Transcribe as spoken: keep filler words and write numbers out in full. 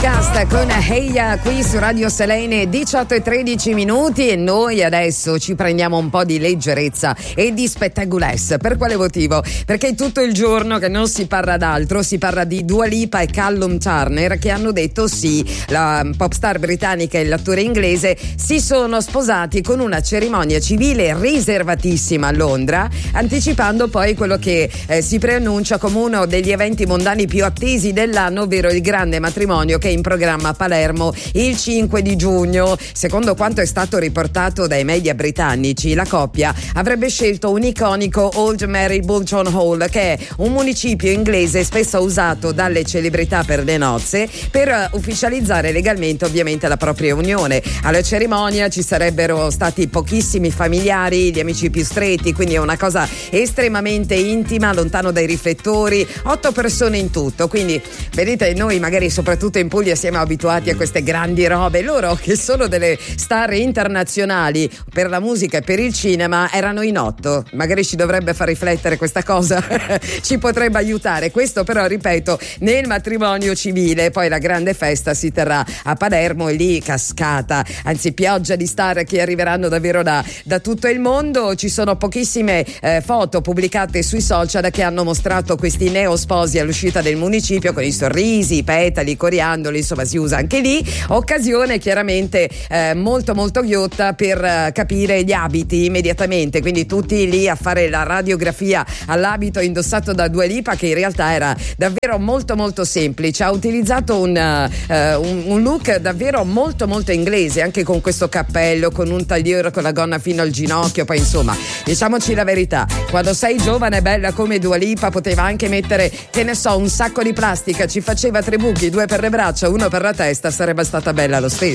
Casta con Heya qui su Radio Selene, diciotto e tredici minuti, e noi adesso ci prendiamo un po' di leggerezza e di spettacolesse. Per quale motivo? Perché tutto il giorno che non si parla d'altro, si parla di Dua Lipa e Callum Turner, che hanno detto sì, la popstar britannica e l'attore inglese si sono sposati con una cerimonia civile riservatissima a Londra, anticipando poi quello che eh, si preannuncia come uno degli eventi mondani più attesi dell'anno, ovvero il grande matrimonio che è in programma a Palermo il cinque di giugno. Secondo quanto è stato riportato dai media britannici, la coppia avrebbe scelto un iconico Old Mary Bolton Hall, che è un municipio inglese spesso usato dalle celebrità per le nozze, per ufficializzare legalmente ovviamente la propria unione. Alla cerimonia ci sarebbero stati pochissimi familiari, gli amici più stretti, quindi è una cosa estremamente intima, lontano dai riflettori, otto persone in tutto. Quindi vedete, noi magari soprattutto in Puglia siamo abituati a queste grandi robe, loro che sono delle star internazionali per la musica e per il cinema erano in otto. Magari ci dovrebbe far riflettere questa cosa, ci potrebbe aiutare. Questo però, ripeto, nel matrimonio civile. Poi la grande festa si terrà a Palermo e lì cascata, anzi pioggia di star che arriveranno davvero da, da tutto il mondo. Ci sono pochissime eh, foto pubblicate sui social che hanno mostrato questi neosposi all'uscita del municipio con i sorrisi, i petali, i coriandoli, insomma si usa anche lì. Occasione chiaramente eh, molto molto ghiotta per eh, capire gli abiti immediatamente, quindi tutti lì a fare la radiografia all'abito indossato da Dua Lipa, che in realtà era davvero molto molto semplice. Ha utilizzato un, uh, un, un look davvero molto molto inglese, anche con questo cappello, con un tagliere con la gonna fino al ginocchio. Poi insomma, diciamoci la verità, quando sei giovane e bella come Dua Lipa poteva anche mettere, che ne so, un sacco di plastica, ci faceva tre buchi, due per le braccia, uno per la testa, sarebbe stata bella lo stesso.